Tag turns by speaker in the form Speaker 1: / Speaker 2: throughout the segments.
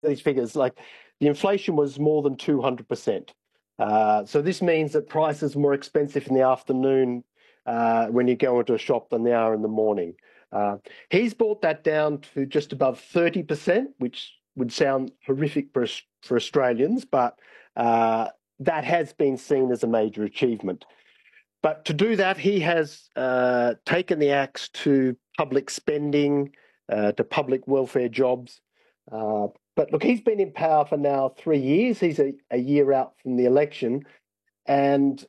Speaker 1: these figures, like the inflation was more than 200%. So this means that prices are more expensive in the afternoon when you go into a shop than they are in the morning. He's brought that down to just above 30%, which would sound horrific for Australians, but that has been seen as a major achievement. But to do that, he has taken the axe to public spending, to public welfare jobs. But look, he's been in power for now 3 years. He's a year out from the election. And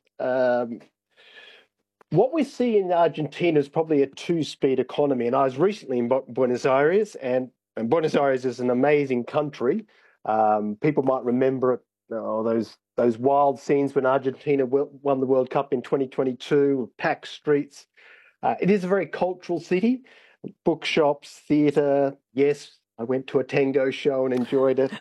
Speaker 1: what we see in Argentina is probably a two-speed economy. And I was recently in Buenos Aires, and Buenos Aires is an amazing country. People might remember it, those wild scenes when Argentina won the World Cup in 2022, packed streets. It is a very cultural city, bookshops, theatre. Yes, I went to a tango show and enjoyed it.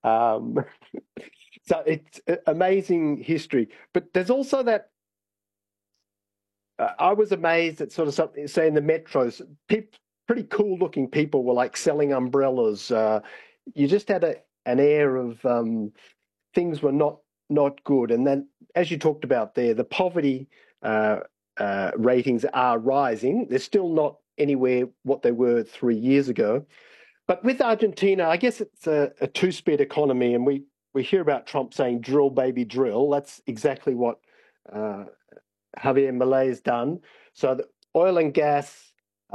Speaker 1: So it's amazing history. But there's also that, I was amazed at sort of something, say in the metros, pretty cool looking people were like selling umbrellas. You just had an air of things were not good. And then, as you talked about there, the poverty ratings are rising. They're still not anywhere what they were 3 years ago. But with Argentina, I guess it's a two-speed economy, and we hear about Trump saying drill, baby, drill. That's exactly what Javier Milei has done. So the oil and gas,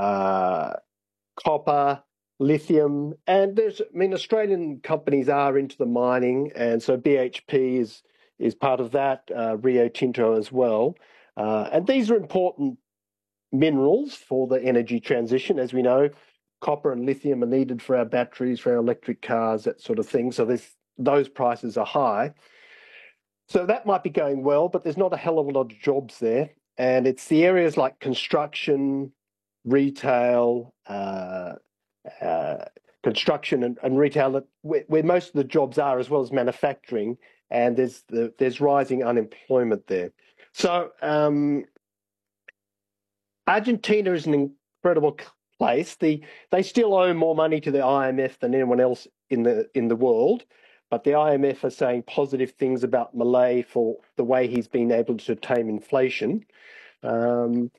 Speaker 1: copper, lithium, and Australian companies are into the mining, and so BHP is part of that, Rio Tinto as well. And these are important minerals for the energy transition. As we know, copper and lithium are needed for our batteries, for our electric cars, that sort of thing. So those prices are high. So that might be going well, but there's not a hell of a lot of jobs there. And it's the areas like construction, retail, construction and retail where most of the jobs are, as well as manufacturing, and there's rising unemployment there. So Argentina is an incredible place. They still owe more money to the IMF than anyone else in the world, but the IMF are saying positive things about Milei for the way he's been able to tame inflation. And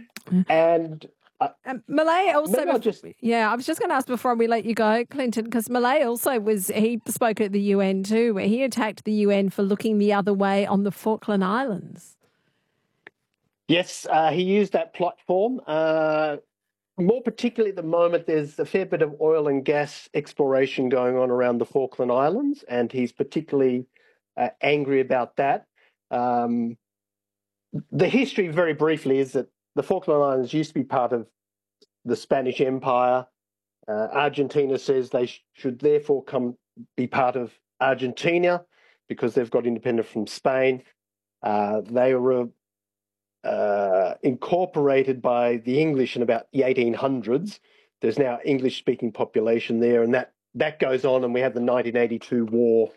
Speaker 2: Milei also, I was just going to ask before we let you go, Clinton, because Milei also he spoke at the UN too, where he attacked the UN for looking the other way on the Falkland Islands.
Speaker 1: Yes, he used that platform. More particularly at the moment, there's a fair bit of oil and gas exploration going on around the Falkland Islands, and he's particularly angry about that. The history, very briefly, is that the Falkland Islands used to be part of the Spanish Empire. Argentina says they should therefore be part of Argentina because they've got independence from Spain. They were incorporated by the English in about the 1800s. There's now English-speaking population there, and that goes on, and we have the 1982 war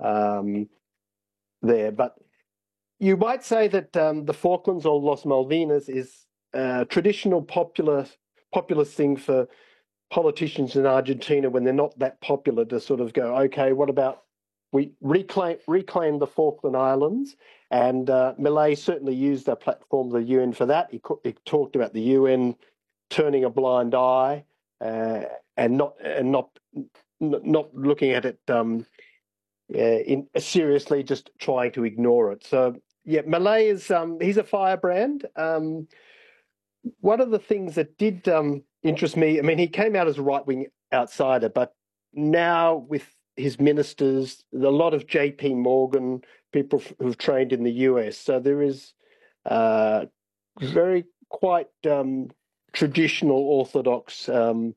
Speaker 1: there. But you might say that the Falklands or Las Malvinas is a traditional populist thing for politicians in Argentina when they're not that popular to sort of go, okay, what about we reclaim the Falkland Islands? And Milei certainly used that platform, the UN, for that. He talked about the UN turning a blind eye and not looking at it seriously, just trying to ignore it. So yeah, Milei is he's a firebrand. One of the things that did interest me, I mean, he came out as a right-wing outsider, but now with his ministers, a lot of J.P. Morgan, people who've trained in the US. So there is very quite traditional orthodox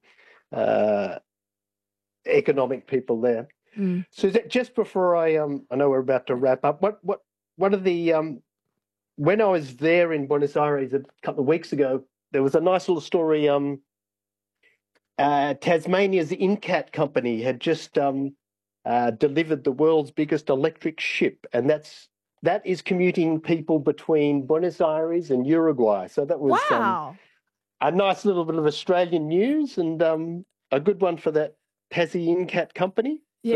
Speaker 1: economic people there. Mm. So just before I know we're about to wrap up, what are the when I was there in Buenos Aires a couple of weeks ago, there was a nice little story. Tasmania's Incat company had just delivered the world's biggest electric ship, and that is commuting people between Buenos Aires and Uruguay. So that was a nice little bit of Australian news, and a good one for that Tassie Incat company.